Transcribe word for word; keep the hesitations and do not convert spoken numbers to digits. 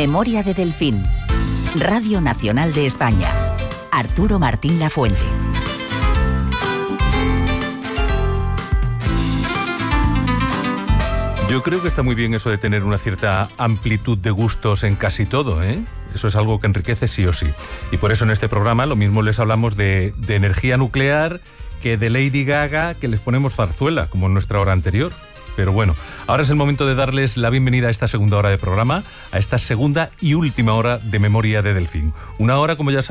Memoria de Delfín. Radio Nacional de España. Arturo Martín Lafuente. Yo creo que está muy bien eso de tener una cierta amplitud de gustos en casi todo, ¿eh? Eso es algo que enriquece sí o sí. Y por eso en este programa lo mismo les hablamos de, de energía nuclear que de Lady Gaga, que les ponemos zarzuela, como en nuestra hora anterior. Pero bueno, ahora es el momento de darles la bienvenida a esta segunda hora de programa, a esta segunda y última hora de Memoria de Delfín. Una hora, como ya saben,